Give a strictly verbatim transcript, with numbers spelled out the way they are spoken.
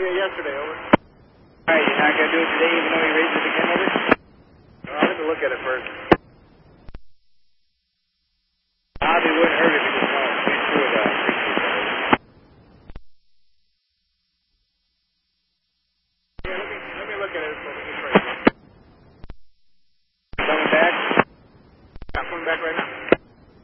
you yesterday, over. All right, you're not going to do it today even though he raised it again, over? Uh, let me look at it first.